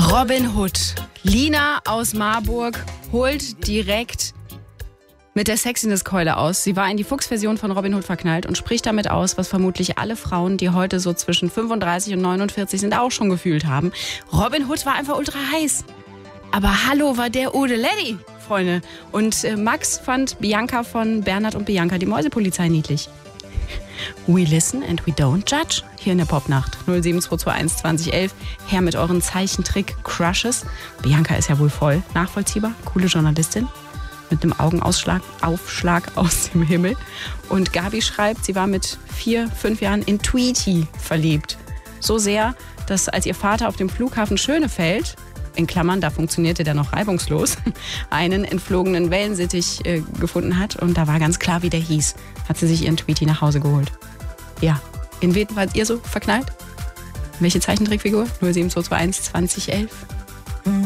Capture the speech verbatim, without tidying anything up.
Robin Hood. Lina aus Marburg holt direkt mit der Sexiness-Keule aus. Sie war in die Fuchsversion von Robin Hood verknallt und spricht damit aus, was vermutlich alle Frauen, die heute so zwischen fünfunddreißig und neunundvierzig sind, auch schon gefühlt haben. Robin Hood war einfach ultra heiß. Aber hallo, war der Odeledi, Freunde. Und äh, Max fand Bianca von Bernhard und Bianca, die Mäusepolizei, niedlich. We listen and we don't judge. Hier in der Popnacht. null sieben zwei zwei eins zwanzig elf. Her mit euren Zeichentrick-Crushes. Bianca ist ja wohl voll nachvollziehbar. Coole Journalistin. Mit einem Augenausschlag, Aufschlag aus dem Himmel. Und Gabi schreibt, sie war mit vier, fünf Jahren in Tweety verliebt. So sehr, dass als ihr Vater auf dem Flughafen Schönefeld, in Klammern, da funktionierte der noch reibungslos, einen entflogenen Wellensittich äh, gefunden hat. Und da war ganz klar, wie der hieß. Hat sie sich ihren Tweety nach Hause geholt. Ja, in wen wart ihr so verknallt? Welche Zeichentrickfigur? null sieben zwei zwei eins zwanzig elf.